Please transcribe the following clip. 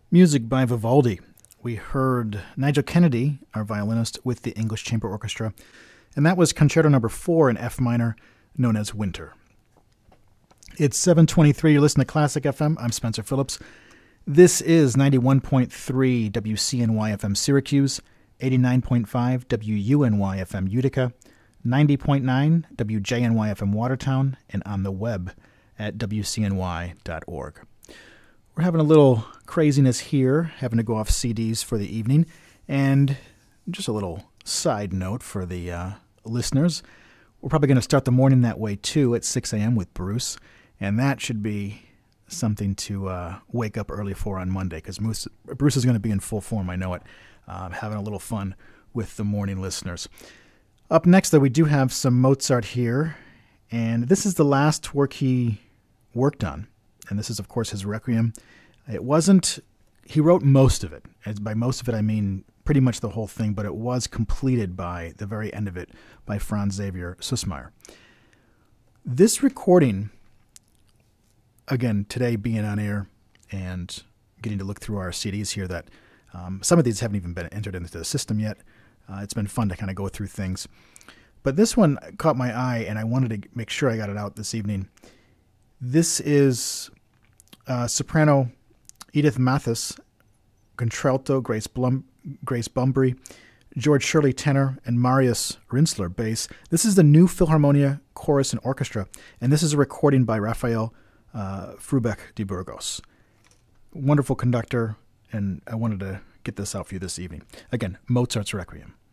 Music by Vivaldi. We heard Nigel Kennedy, our violinist, with the English Chamber Orchestra, and that was Concerto Number 4 in F minor, known as Winter. It's 7:23. You're listening to Classic FM. I'm Spencer Phillips. This is 91.3 WCNY FM Syracuse, 89.5 WUNY FM Utica, 90.9 WJNY FM Watertown, and on the web at WCNY.org. We're having a little craziness here, having to go off CDs for the evening. And just a little side note for the listeners, we're probably going to start the morning that way too at 6 a.m. with Bruce. And that should be something to wake up early for on Monday, because Bruce is going to be in full form, I know it, having a little fun with the morning listeners. Up next, though, we do have some Mozart here. And this is the last work he worked on. And this is, of course, his Requiem. He wrote most of it. And by most of it, I mean pretty much the whole thing, but it was completed by the very end of it by Franz Xavier Süssmayr. This recording, again, today being on air and getting to look through our CDs here, that some of these haven't even been entered into the system yet. It's been fun to kind of go through things. But this one caught my eye, and I wanted to make sure I got it out this evening. This is soprano Edith Mathis, contralto Grace Bumbry, George Shirley tenor, and Marius Rinsler bass. This is the New Philharmonia Chorus and Orchestra, and this is a recording by Rafael Frubeck de Burgos. Wonderful conductor, and I wanted to get this out for you this evening. Again, Mozart's Requiem.